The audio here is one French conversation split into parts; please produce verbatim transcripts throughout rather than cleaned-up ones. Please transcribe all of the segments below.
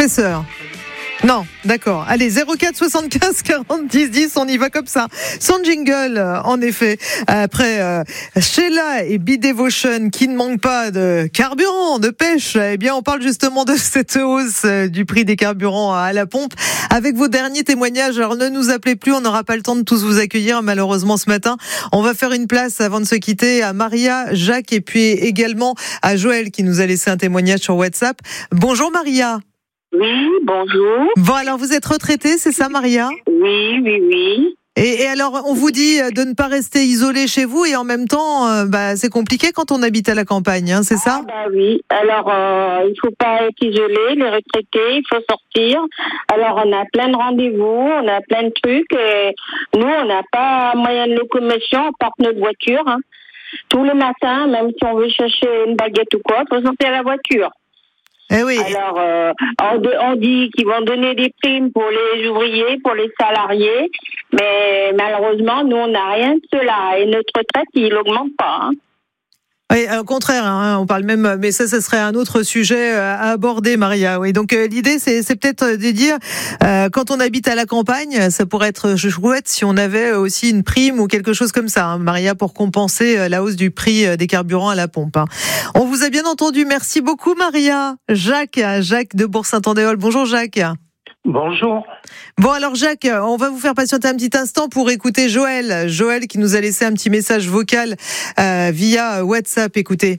épaisseur. Non, d'accord. Allez, zéro quatre soixante-quinze quarante dix dix, on y va comme ça. Sans jingle, en effet. Après euh, Sheila et B-Devotion qui ne manquent pas de carburant, de pêche, eh bien on parle justement de cette hausse du prix des carburants à la pompe. Avec vos derniers témoignages, alors ne nous appelez plus, on n'aura pas le temps de tous vous accueillir malheureusement ce matin. On va faire une place avant de se quitter à Maria, Jacques et puis également à Joël qui nous a laissé un témoignage sur WhatsApp. Bonjour Maria. Oui, bonjour. Bon, alors vous êtes retraitée, c'est ça, Maria ? Oui, oui, oui. Et, et alors, on vous dit de ne pas rester isolé chez vous et en même temps, euh, bah, c'est compliqué quand on habite à la campagne, hein, c'est ça ? Ah, bah oui. Alors, euh, il faut pas être isolé, les retraités, il faut sortir. Alors, on a plein de rendez-vous, on a plein de trucs. Et nous, on n'a pas moyen de locomotion, à part notre voiture. Hein. Tous les matins, même si on veut chercher une baguette ou quoi, il faut sortir à la voiture. Eh oui. Alors, euh, on, de, on dit qu'ils vont donner des primes pour les ouvriers, pour les salariés, mais malheureusement, nous, on n'a rien de cela. Et notre retraite, il n'augmente pas. Hein. Oui, au contraire, hein, on parle même, mais ça, ça serait un autre sujet à aborder, Maria. Oui, donc euh, l'idée, c'est, c'est peut-être de dire, euh, quand on habite à la campagne, ça pourrait être chouette si on avait aussi une prime ou quelque chose comme ça, hein, Maria, pour compenser la hausse du prix des carburants à la pompe. Hein. On vous a bien entendu. Merci beaucoup, Maria. Jacques, Jacques de Bourg-Saint-Andéol. Bonjour, Jacques. Bonjour. Bon alors Jacques, on va vous faire patienter un petit instant pour écouter Joël. Joël qui nous a laissé un petit message vocal euh, via WhatsApp. Écoutez.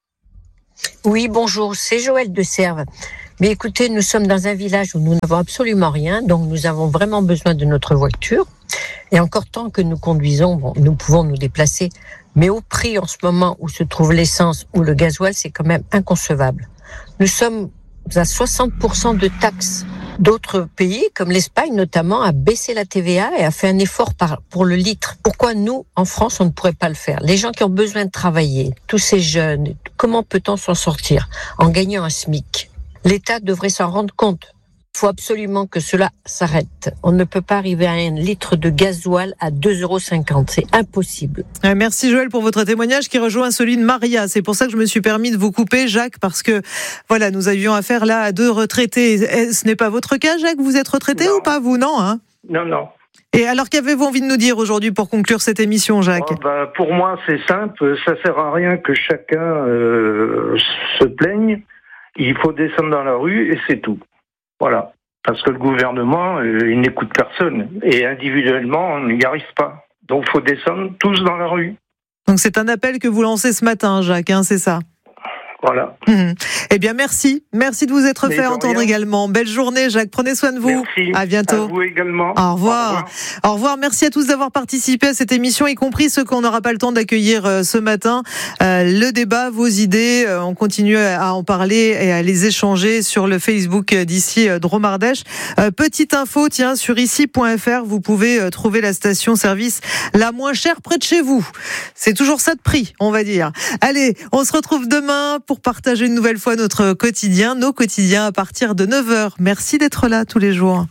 Oui, bonjour, c'est Joël de Serves. Mais écoutez, nous sommes dans un village où nous n'avons absolument rien, donc nous avons vraiment besoin de notre voiture. Et encore tant que nous conduisons, bon, nous pouvons nous déplacer. Mais au prix en ce moment où se trouve l'essence ou le gasoil, c'est quand même inconcevable. Nous sommes à soixante pour cent de taxes. D'autres pays, comme l'Espagne notamment, a baissé la T V A et a fait un effort par, pour le litre. Pourquoi nous, en France, on ne pourrait pas le faire ? Les gens qui ont besoin de travailler, tous ces jeunes, comment peut-on s'en sortir ? En gagnant un SMIC. L'État devrait s'en rendre compte. Il faut absolument que cela s'arrête. On ne peut pas arriver à un litre de gasoil à deux euros cinquante. C'est impossible. Merci Joël pour votre témoignage qui rejoint celui de Maria. C'est pour ça que je me suis permis de vous couper, Jacques, parce que voilà, nous avions affaire là à deux retraités. Ce n'est pas votre cas, Jacques ? Vous êtes retraité non. ou pas, vous ? Non, hein ? Non, non. Et alors, qu'avez-vous envie de nous dire aujourd'hui pour conclure cette émission, Jacques ? Oh, bah, pour moi, c'est simple. Ça sert à rien que chacun euh, se plaigne. Il faut descendre dans la rue et c'est tout. Voilà. Parce que le gouvernement, euh, il n'écoute personne. Et individuellement, on n'y arrive pas. Donc, il faut descendre tous dans la rue. Donc, c'est un appel que vous lancez ce matin, Jacques, hein, c'est ça ? Voilà. Mmh. Eh bien, merci. Merci de vous être Mais fait entendre rien. également. Belle journée, Jacques. Prenez soin de vous. Merci. À bientôt. À vous également. Au revoir. Au revoir. Au revoir. Merci à tous d'avoir participé à cette émission, y compris ceux qu'on n'aura pas le temps d'accueillir euh, ce matin. Euh, le débat, vos idées, euh, on continue à en parler et à les échanger sur le Facebook d'ici euh, Dromardèche. Euh, petite info, tiens, sur ici point f r, vous pouvez euh, trouver la station-service la moins chère près de chez vous. C'est toujours ça de prix, on va dire. Allez, on se retrouve demain pour partager une nouvelle fois notre quotidien, nos quotidiens à partir de neuf heures. Merci d'être là tous les jours.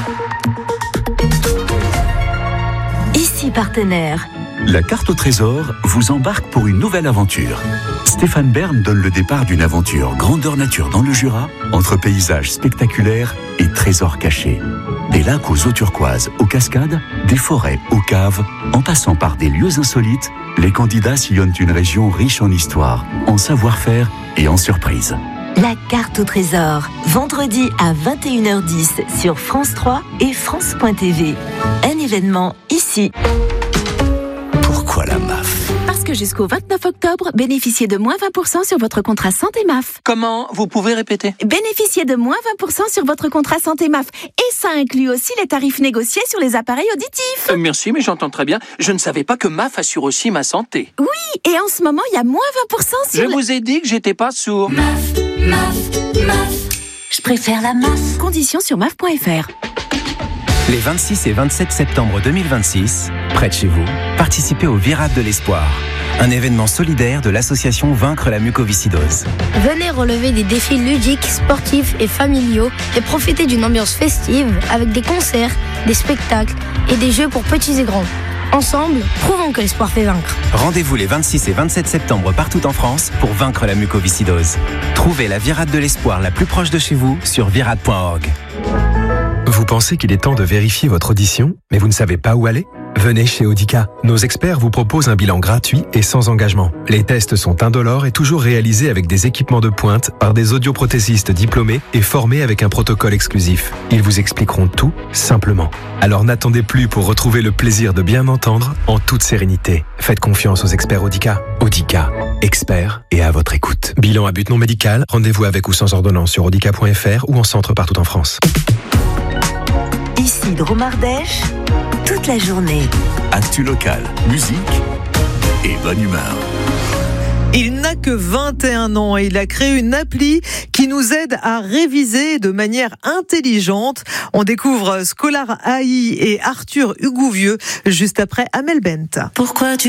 Ici partenaire. La carte au trésor vous embarque pour une nouvelle aventure. Stéphane Bern donne le départ d'une aventure grandeur nature dans le Jura, entre paysages spectaculaires et trésors cachés. Des lacs aux eaux turquoises, aux cascades, des forêts aux caves, en passant par des lieux insolites, les candidats sillonnent une région riche en histoire, en savoir-faire et en surprises. La carte au trésor, vendredi à vingt et une heures dix sur France trois et France point T V. Un événement ici. Pourquoi la M A F ? Parce que jusqu'au vingt-neuf octobre, bénéficiez de moins vingt pour cent sur votre contrat santé M A F. Comment ? Vous pouvez répéter ? Bénéficiez de moins vingt pour cent sur votre contrat santé M A F. Et ça inclut aussi les tarifs négociés sur les appareils auditifs. Euh, merci, mais j'entends très bien. Je ne savais pas que M A F assure aussi ma santé. Oui, et en ce moment, il y a moins vingt pour cent sur... Je le... vous ai dit que j'étais pas sourd. M A F, M A F, M A F. Je préfère la M A F. Conditions sur M A F point F R. Les vingt-six et vingt-sept septembre deux mille vingt-six, près de chez vous, participez au Virade de l'Espoir, un événement solidaire de l'association Vaincre la mucoviscidose. Venez relever des défis ludiques, sportifs et familiaux et profiter d'une ambiance festive avec des concerts, des spectacles et des jeux pour petits et grands. Ensemble, prouvons que l'espoir fait vaincre. Rendez-vous les vingt-six et vingt-sept septembre partout en France pour vaincre la mucoviscidose. Trouvez la virade de l'espoir la plus proche de chez vous sur virade point org. Vous pensez qu'il est temps de vérifier votre audition, mais vous ne savez pas où aller ? Venez chez Audica. Nos experts vous proposent un bilan gratuit et sans engagement. Les tests sont indolores et toujours réalisés avec des équipements de pointe par des audioprothésistes diplômés et formés avec un protocole exclusif. Ils vous expliqueront tout simplement. Alors n'attendez plus pour retrouver le plaisir de bien entendre en toute sérénité. Faites confiance aux experts Audica. Audica, experts et à votre écoute. Bilan à but non médical, rendez-vous avec ou sans ordonnance sur audica point f r ou en centre partout en France. Ici Dromardèche, toute la journée. Actu local, musique et bonne humeur. Il n'a que vingt et un ans et il a créé une appli qui nous aide à réviser de manière intelligente. On découvre Scholar A I et Arthur Hugouvieux juste après Amel Bent. Pourquoi tu